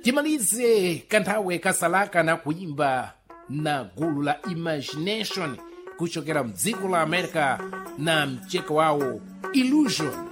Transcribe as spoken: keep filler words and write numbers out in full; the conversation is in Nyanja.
timalize kanthawe kasalaka na kuimba na gulu la Imagination kuchokera mdziko la America na mcheka wawo Illusion.